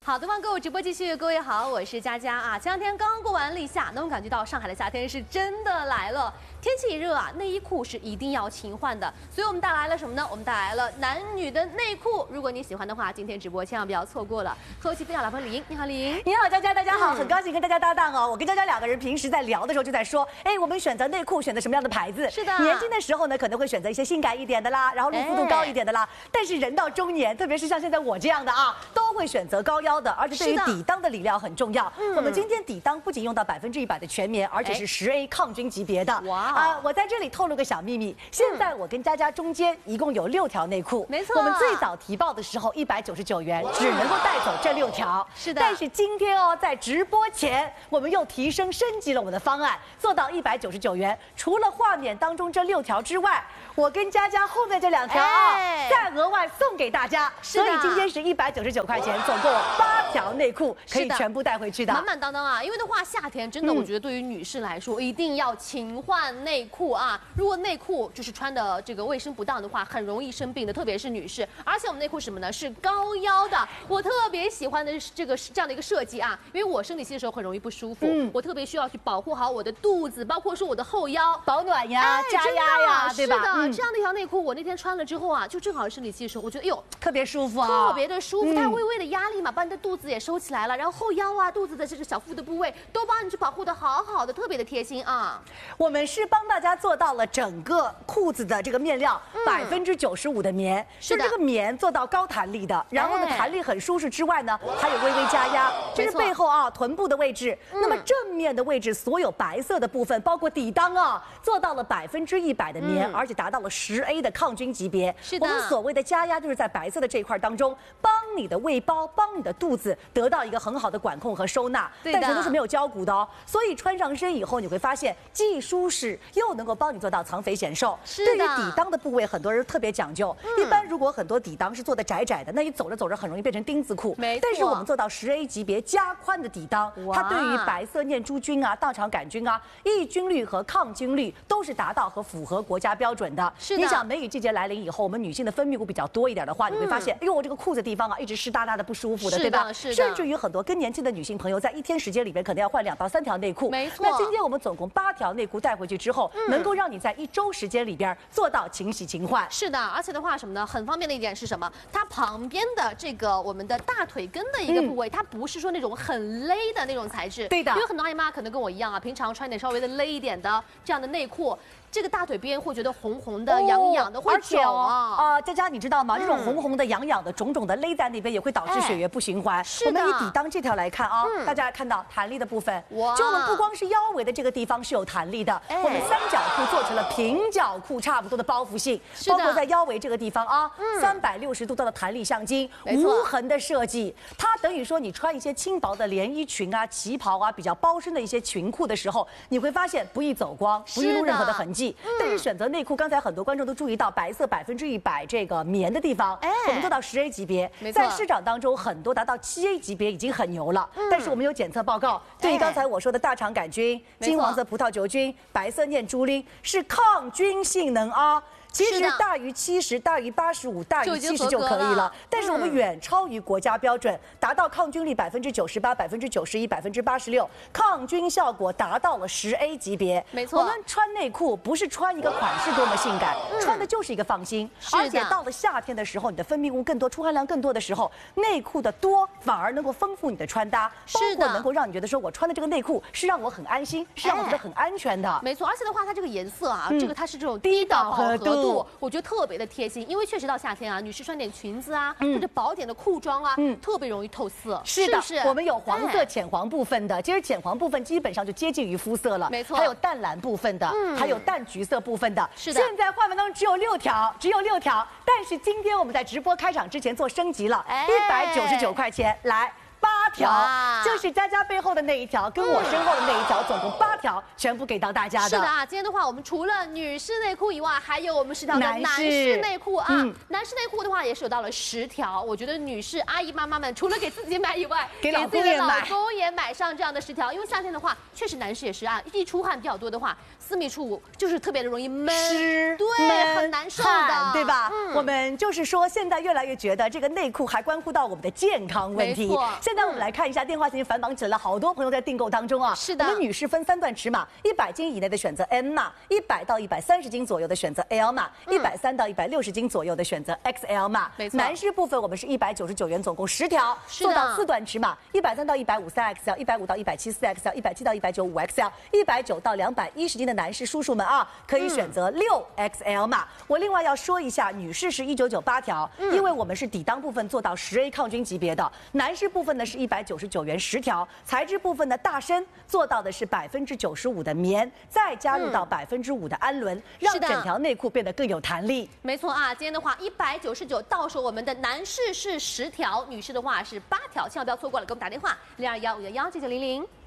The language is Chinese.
好的，万购物直播继续，各位好，我是佳佳啊。前两天刚过完立夏，能够感觉到上海的夏天是真的来了。天气一热啊，内衣裤是一定要勤换的，所以我们带来了什么呢？我们带来了男女的内裤。如果你喜欢的话，今天直播千万不要错过了。和我一起分享老朋友李莹，你好李莹， 你好佳佳，大家好，很高兴跟大家搭档哦。我跟佳佳两个人平时在聊的时候就在说，我们选择内裤选择什么样的牌子？ 是的， 年轻的时候呢可能会选择一些性感一点的啦，然后露肤度高一点的啦。但是人到中年，特别是像现在我这样的啊，都会选择高腰的，而且对于底裆的理疗很重要。我们今天底裆不仅用到100%的全棉，而且是10A 抗菌级别的。哇我在这里透露个小秘密，现在我跟佳佳中间一共有6条内裤。 没错， 我们最早提报的时候199元，只能够带走这6条。 是的， 但是今天哦，在直播前，我们又提升升级了我们的方案，做到199元。除了画面当中这6条之外，我跟佳佳后面这2条再额外送给大家。所以今天是199块钱，总共8条内裤可以全部带回去的， 满满当当啊！因为的话，夏天真的，我觉得对于女士来说，一定要勤换内裤啊。如果内裤就是穿的这个卫生不当的话，很容易生病的，特别是女士。而且我们内裤什么呢？是高腰的。我特别喜欢的是这样的一个设计啊，因为我生理期的时候很容易不舒服，我特别需要去保护好我的肚子，包括说我的后腰， 保暖呀、加压呀，对吧？ 是的，这样的一条内裤，我那天穿了之后啊，就正好生理期的时候，我觉得特别舒服啊， 特别的舒服，它微微的压力嘛，把你的肚子也收起来了，然后后腰啊、肚子的这个小腹的部位都帮你去保护的好好的，特别的贴心啊。 我们是帮大家做到了整个裤子的这个面料95%的棉，就是这个棉做到高弹力的，然后呢弹力很舒适之外呢，还有微微加压，这是背后啊臀部的位置。那么正面的位置，所有白色的部分，包括底裆啊，做到了100%的棉，而且达到了10A 的抗菌级别。 是的， 我们所谓的加压，就是在白色的这一块当中，帮你的胃包、帮你的肚子得到一个很好的管控和收纳，但是都是没有胶骨的哦。所以穿上身以后，你会发现既舒适又能够帮你做到藏肥显瘦。对于底裆的部位，很多人特别讲究。一般如果很多底裆是做的窄窄的，那你走着走着很容易变成钉子裤。但是我们做到10A 级别加宽的底裆，它对于白色念珠菌啊、大肠杆菌啊、抑菌率和抗菌率都是达到和符合国家标准的。你想梅雨季节来临以后，我们女性的分泌物比较多一点的话，你会发现，哎呦，我这个裤子地方啊一直湿哒哒的不舒服的，对吧？甚至于很多更年期的女性朋友，在1天时间里边可能要换2到3条内裤。 没错。 那今天我们总共8条内裤带回去之后，能够让你在1周时间里边做到勤洗勤换。 是的，而且的话什么呢？很方便的一点是什么？它旁边的这个我们的大腿根的一个部位，它不是说那种很勒的那种材质。 对的。 因为很多阿姨妈可能跟我一样啊，平常穿点稍微的勒一点的这样的内裤，这个大腿边会觉得红红的、痒痒的，会肿啊。 佳佳，你知道吗？这种红红的、痒痒的、肿肿的勒在那边，也会导致血液不循环。我们以底裆这条来看啊，大家看到弹力的部分，就我们不光是腰围的这个地方是有弹力的，我们三角裤做成了平角裤差不多的包覆性，包括在腰围这个地方啊，360度的弹力橡筋，无痕的设计，它等于说你穿一些轻薄的连衣裙啊、旗袍啊、比较包身的一些裙裤的时候，你会发现不易走光，不易露任何的痕迹。但是选择内裤，刚才很多观众都注意到白色100%这个棉的地方，我们做到10A 级别，在市场当中很多达到7A 级别已经很牛了。但是我们有检测报告，对于刚才我说的大肠杆菌、金黄色葡萄球菌、白色念珠菌是抗菌性能啊。其实大于70、大于85、大于70就可以了，但是我们远超于国家标准，达到抗菌率98%、91%、86%，抗菌效果达到了10A 级别。 没错， 我们穿内裤不是穿一个款式多么性感，穿的就是一个放心。而且到了夏天的时候，你的分泌物更多、出汗量更多的时候，内裤的多反而能够丰富你的穿搭，包括能够让你觉得说我穿的这个内裤是让我很安心，是让我觉得很安全的。 没错，而且的话，它这个颜色啊，这个它是这种低导合度，我觉得特别的贴心，因为确实到夏天啊，女士穿点裙子啊，或者薄点的裤装啊，特别容易透色。 是的，我们有黄色、浅黄部分的，其实浅黄部分基本上就接近于肤色了， 没错。 还有淡蓝部分的，还有淡橘色部分的。 是的。 现在画面当中只有6条，但是今天我们在直播开场之前做升级了，199块钱来。8 8条，就是佳佳背后的那一条，跟我身后的那一条，总共8条，全部给到大家的。 是的啊，今天的话，我们除了女士内裤以外，还有我们10条的男士内裤啊。男士内裤的话也是有到了10条，我觉得女士阿姨妈妈们除了给自己买以外， 给自己的老公也买上这样的10条，因为夏天的话，确实男士也是啊，一出汗比较多的话，私密处就是特别的容易闷，对，很难受的， 对吧？我们就是说，现在越来越觉得这个内裤还关乎到我们的健康问题。现在我们来看一下电话线繁忙起来了，好多朋友在订购当中啊。 是的， 我们女士分3段尺码，100斤以内的选择 M 码，100到130斤左右的选择 L 码，130到160斤左右的选择 XL 码。 没错。 男士部分我们是199元，总共10条，做到4段尺码，130到153XL，150到174XL，170到195XL，190到210斤的男士叔叔们啊，可以选择6XL 码。我另外要说一下，女士是1998条，因为我们是底裆部分做到10A 抗菌级别的，男士部分呢是199元10条，材质部分的大身做到的是95%的棉，再加入到5%的氨纶，让整条内裤变得更有弹力。 没错啊，今天的话199，到手我们的男士是10条，女士的话是8条，千万不要错过了，给我们打电话0215119900。